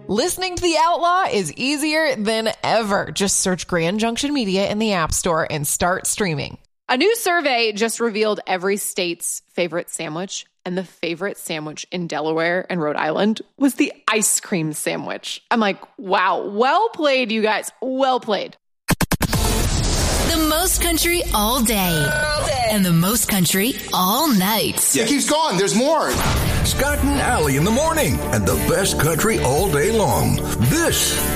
Listening to The Outlaw is easier than ever. Just search Grand Junction Media in the App Store and start streaming. A new survey just revealed every state's favorite sandwich, and the favorite sandwich in Delaware and Rhode Island was the ice cream sandwich. I'm like, wow, well played, you guys. Well played. The most country all day. And the most country all night. It keeps going. There's more. Scott and Allie in the morning. And the best country all day long. This